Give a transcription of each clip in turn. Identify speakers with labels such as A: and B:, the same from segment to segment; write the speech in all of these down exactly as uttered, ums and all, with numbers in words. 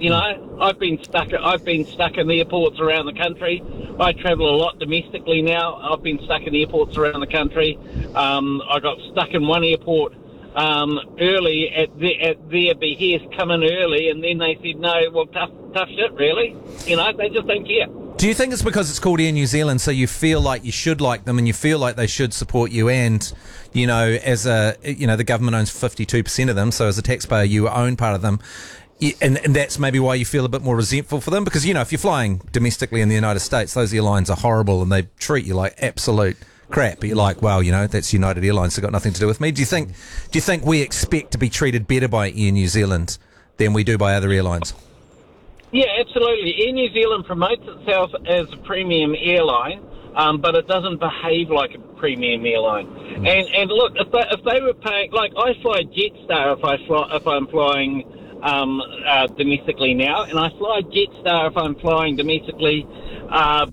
A: You know, I've been stuck. I've been stuck in airports around the country. I travel a lot domestically now. I've been stuck in airports around the country. Um, I got stuck in one airport um, early at, the, at their behest, come in early, and then they said, no, well, tough, tough shit, really. You know, they just don't care.
B: Do you think it's because it's called Air New Zealand, so you feel like you should like them and you feel like they should support you, and, you know, as a, you know, the government owns fifty-two percent of them, so as a taxpayer you own part of them, and, and that's maybe why you feel a bit more resentful for them? Because, you know, if you're flying domestically in the United States, those airlines are horrible and they treat you like absolute crap, but you're like, well, you know, that's United Airlines, so got nothing to do with me. Do you think, do you think we expect to be treated better by Air New Zealand than we do by other airlines?
A: Yeah, absolutely. Air New Zealand promotes itself as a premium airline, um, but it doesn't behave like a premium airline. Mm. And and look, if they, if they were paying, like I fly Jetstar if I fly, if I'm flying um, uh, domestically now, and I fly Jetstar if I'm flying domestically, uh,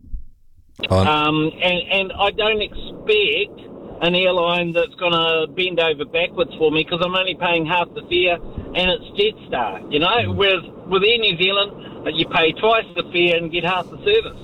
A: um, and and I don't expect an airline that's going to bend over backwards for me because I'm only paying half the fare, and it's Jetstar, you know. Mm. Whereas with Air New Zealand, you pay twice the fare and get half the service.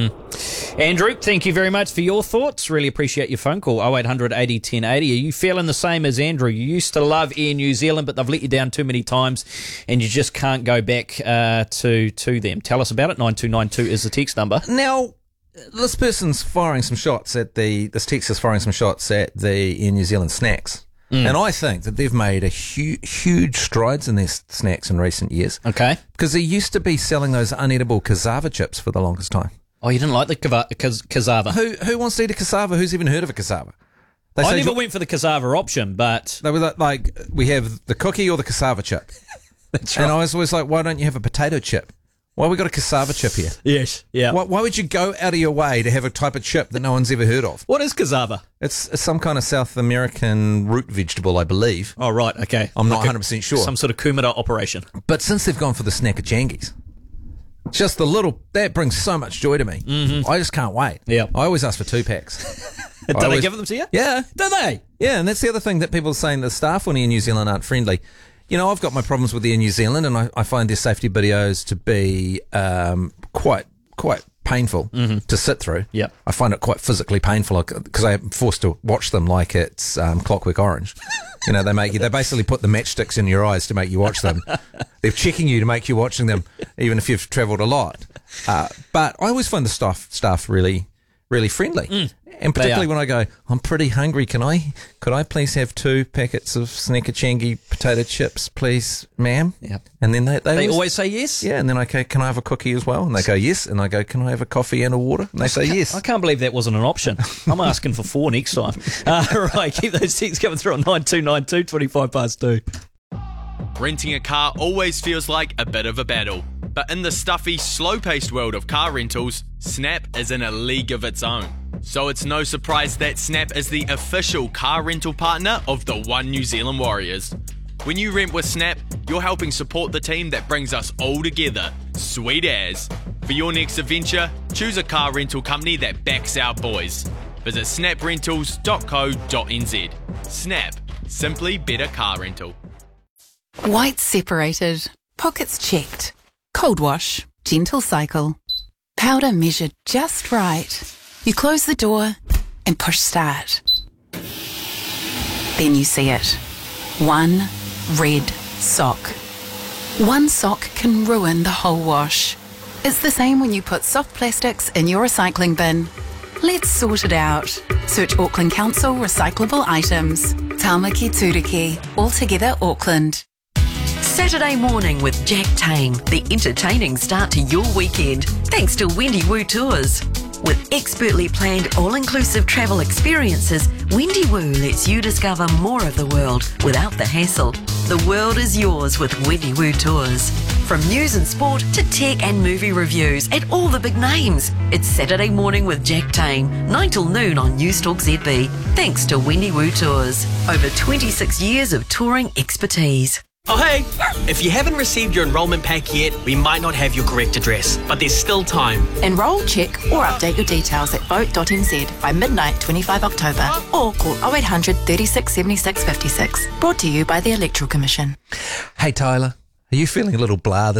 C: Mm. Andrew, thank you very much for your thoughts. Really appreciate your phone call. oh eight hundred eighty ten eighty. Are you feeling the same as Andrew? You used to love Air New Zealand, but they've let you down too many times, and you just can't go back uh, to to them. Tell us about it. nine two nine two is the text number.
B: Now, this person's firing some shots at the, this text is firing some shots at the Air New Zealand snacks. Mm. And I think that they've made a hu- huge strides in their snacks in recent years.
C: Okay.
B: Because they used to be selling those uneatable cassava chips for the longest time.
C: Oh, you didn't like the cava- cas- cassava?
B: Who who wants to eat a cassava? Who's even heard of a cassava? They
C: I never went for the cassava option, but...
B: They were like, like, we have the cookie or the cassava chip.
C: That's right.
B: And I was always like, why don't you have a potato chip? Why have we got a cassava chip here?
C: Yes, yeah.
B: Why, why would you go out of your way to have a type of chip that no one's ever heard of?
C: What is cassava?
B: It's, it's some kind of South American root vegetable, I believe.
C: Oh, right, okay.
B: I'm not
C: like
B: one hundred percent sure.
C: Some sort of kumara operation.
B: But since they've gone for the Snackachangies, just the little, that brings so much joy to me. Mm-hmm. I just can't wait.
C: Yeah.
B: I always ask for two packs.
C: Do
B: I
C: they
B: always,
C: give them to you?
B: Yeah.
C: Do they?
B: Yeah, and that's the other thing that people are saying, the staff on Air New Zealand aren't friendly. You know, I've got my problems with Air New Zealand, and I, I find their safety videos to be um, quite quite painful mm-hmm. to sit through.
C: Yeah,
B: I find it quite physically painful because I'm forced to watch them like it's um, Clockwork Orange. You know, they make you. They basically put the matchsticks in your eyes to make you watch them. They're checking you to make you watching them, even if you've travelled a lot. Uh, but I always find the staff staff really really friendly. Mm. And particularly when I go, I'm pretty hungry. Can I, could I please have two packets of Snackachangi potato chips, please, ma'am?
C: Yep.
B: And then they they,
C: they
B: always,
C: always say yes.
B: Yeah, and then I go, can I have a cookie as well? And they go yes. And I go, can I have a coffee and a water? And they say yes.
C: I can't believe that wasn't an option. I'm asking for four next time. Uh, right, keep those texts coming through on nine two nine two, twenty-five past two.
D: Renting a car always feels like a bit of a battle. But in the stuffy, slow-paced world of car rentals, Snap is in a league of its own. So it's no surprise that Snap is the official car rental partner of the One New Zealand Warriors. When you rent with Snap, you're helping support the team that brings us all together. Sweet as. For your next adventure, choose a car rental company that backs our boys. Visit snap rentals dot co dot n z. Snap. Simply better car rental.
E: Whites separated. Pockets checked. Cold wash. Gentle cycle. Powder measured just right. You close the door and push start. Then you see it. One red sock. One sock can ruin the whole wash. It's the same when you put soft plastics in your recycling bin. Let's sort it out. Search Auckland Council recyclable items. Tāmaki Turiki. Altogether Auckland.
F: Saturday morning with Jack Tame, the entertaining start to your weekend, thanks to Wendy Woo Tours. With expertly planned all-inclusive travel experiences, Wendy Woo lets you discover more of the world without the hassle. The world is yours with Wendy Woo Tours. From news and sport to tech and movie reviews and all the big names. It's Saturday morning with Jack Tame, nine till noon on Newstalk Z B, thanks to Wendy Woo Tours. Over twenty-six years of touring expertise.
G: Oh hey, if you haven't received your enrolment pack yet, we might not have your correct address, but there's still time.
H: Enrol, check or update your details at vote dot n z by midnight twenty-five October or call oh eight hundred, thirty-six, seventy-six, fifty-six. Brought to you by the Electoral Commission.
B: Hey Tyler, are you feeling a little blah